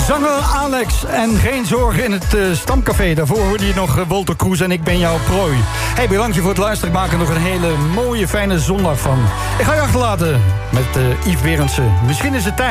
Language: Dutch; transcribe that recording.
Zanger Alex en Geen Zorgen in het Stamcafé. Daarvoor hoorde je nog Walter Kroes en Ik ben jouw prooi. Hey, bedankt je voor het luisteren. Ik maak er nog een hele mooie, fijne zondag van. Ik ga je achterlaten met Yves Berendsen. Misschien is het tijd.